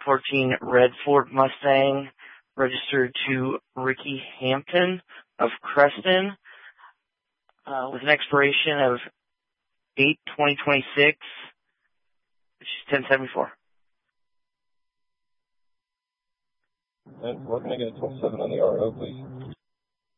2014 red Ford Mustang registered to Ricky Hampton of Creston with an expiration of 8/2026, which is 1074. And we're going to get a 27 on the RO, please.